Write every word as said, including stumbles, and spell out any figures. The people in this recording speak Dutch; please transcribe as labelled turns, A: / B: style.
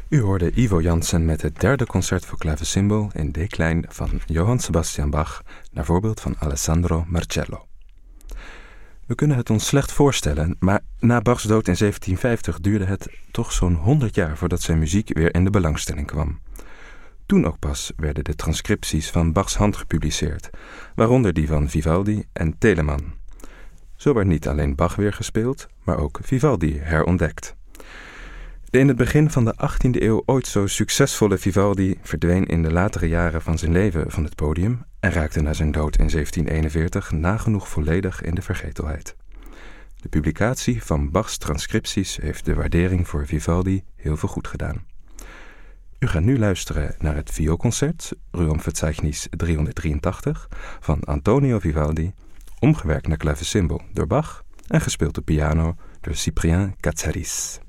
A: U hoorde Ivo Jansen met het derde concert voor klavecimbal in D-klein van Johann Sebastian Bach, naar voorbeeld van Alessandro Marcello. We kunnen het ons slecht voorstellen, maar na Bachs dood in zeventien vijftig duurde het toch zo'n honderd jaar voordat zijn muziek weer in de belangstelling kwam. Toen ook pas werden de transcripties van Bachs hand gepubliceerd, waaronder die van Vivaldi en Telemann. Zo werd niet alleen Bach weer gespeeld, maar ook Vivaldi herontdekt. De in het begin van de achttiende eeuw ooit zo succesvolle Vivaldi verdween in de latere jaren van zijn leven van het podium en raakte na zijn dood in zeventien eenenveertig nagenoeg volledig in de vergetelheid. De publicatie van Bachs transcripties heeft de waardering voor Vivaldi heel veel goed gedaan. U gaat nu luisteren naar het vioolconcert, Ruhmverzeichnis driehonderddrieëntachtig, van Antonio Vivaldi, omgewerkt naar klavecimbal door Bach en gespeeld op piano door Cyprien Katsaris.